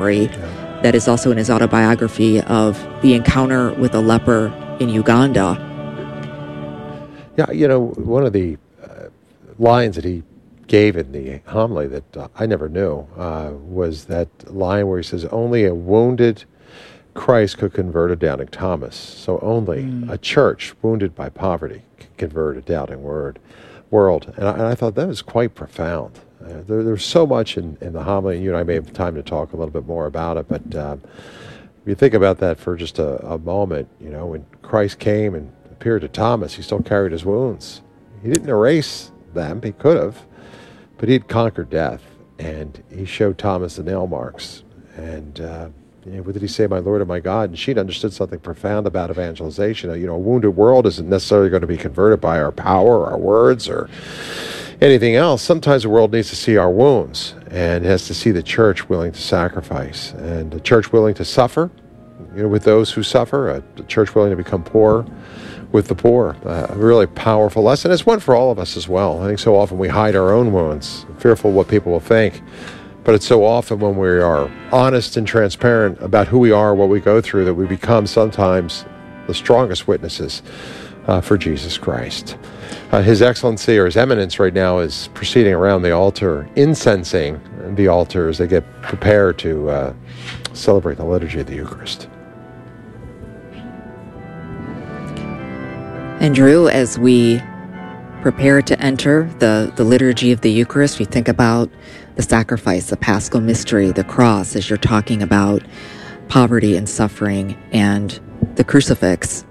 story that is also in his autobiography of the encounter with a leper in Uganda. Yeah, one of the lines that he gave in the homily that I never knew was that line where he says, only a wounded Christ could convert a doubting Thomas. So only a church wounded by poverty can convert a doubting world. And I thought that was quite profound. There's so much in the homily, and you and I may have time to talk a little bit more about it, but if you think about that for just a moment, when Christ came and appeared to Thomas, he still carried his wounds. He didn't erase them, he could have, but he'd conquered death, and he showed Thomas the nail marks. And what did he say, my Lord and my God? And she'd understood something profound about evangelization. A wounded world isn't necessarily going to be converted by our power, or our words, or anything else. Sometimes the world needs to see our wounds, and has to see the church willing to sacrifice, and the church willing to suffer, with those who suffer, the church willing to become poor with the poor. A really powerful lesson. It's one for all of us as well. I think so often we hide our own wounds, fearful of what people will think. But it's so often when we are honest and transparent about who we are, what we go through, that we become sometimes the strongest witnesses for Jesus Christ. His Excellency, or His Eminence right now, is proceeding around the altar, incensing the altar as they get prepared to celebrate the liturgy of the Eucharist. And Drew, as we prepare to enter the liturgy of the Eucharist, we think about the sacrifice, the Paschal mystery, the cross, as you're talking about poverty and suffering, and the crucifix.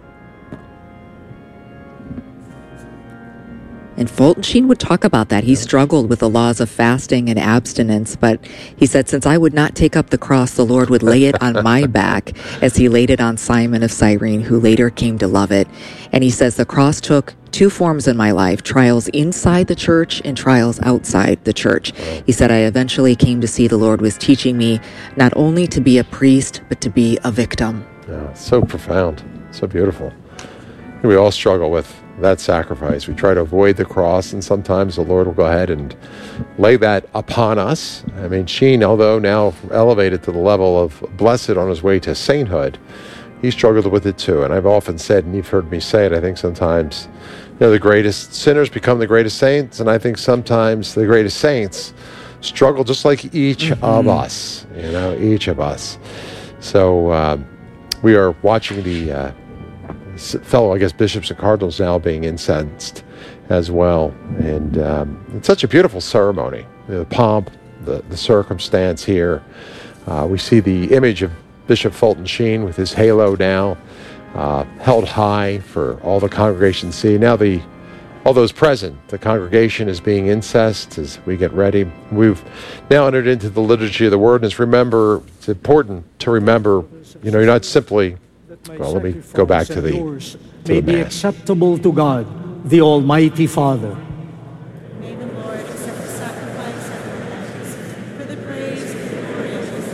And Fulton Sheen would talk about that. He struggled with the laws of fasting and abstinence, but he said, since I would not take up the cross, the Lord would lay it on my back, as he laid it on Simon of Cyrene, who later came to love it. And he says, the cross took two forms in my life, trials inside the church and trials outside the church. He said, I eventually came to see the Lord was teaching me not only to be a priest, but to be a victim. Yeah, so profound, so beautiful. We all struggle with that sacrifice. We try to avoid the cross, and sometimes the Lord will go ahead and lay that upon us. I mean, Sheen, although now elevated to the level of blessed on his way to sainthood, he struggled with it too. And I've often said, and you've heard me say it, I think sometimes, the greatest sinners become the greatest saints, and I think sometimes the greatest saints struggle just like each of us, each of us. So we are watching the fellow, bishops and cardinals now being incensed as well. And it's such a beautiful ceremony. The pomp, the circumstance here. We see the image of Bishop Fulton Sheen with his halo now, held high for all the congregation to see. Now all those present, the congregation is being incensed as we get ready. We've now entered into the liturgy of the Word, and it's important to remember, you're not simply, let me go back to the may be acceptable to God, the Almighty Father. May the Lord accept the sacrifice of your hands for the praise and glory of His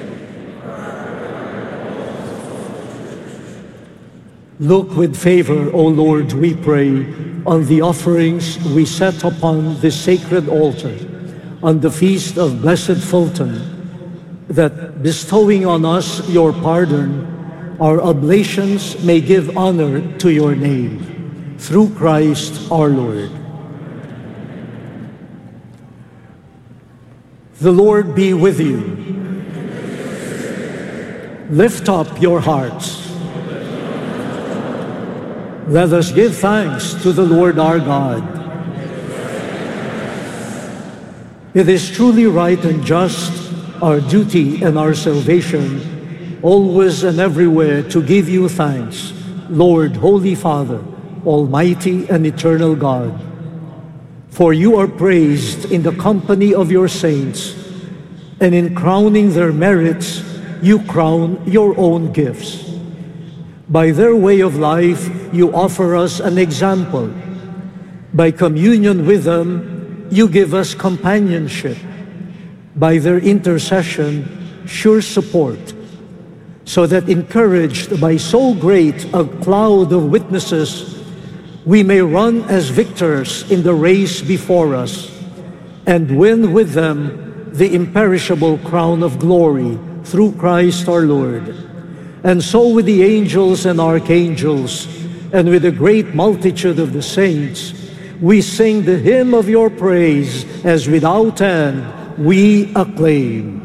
name. Look with favor, O Lord, we pray, on the offerings we set upon this sacred altar on the feast of Blessed Fulton, that bestowing on us your pardon, our oblations may give honor to your name. Through Christ our Lord. The Lord be with you. Lift up your hearts. Let us give thanks to the Lord our God. It is truly right and just, our duty and our salvation, always and everywhere to give you thanks, Lord, Holy Father, Almighty and eternal God. For you are praised in the company of your saints, and in crowning their merits, you crown your own gifts. By their way of life, you offer us an example. By communion with them, you give us companionship. By their intercession, sure support, so that encouraged by so great a cloud of witnesses, we may run as victors in the race before us and win with them the imperishable crown of glory through Christ our Lord. And so with the angels and archangels, and with the great multitude of the saints, we sing the hymn of your praise, as without end we acclaim.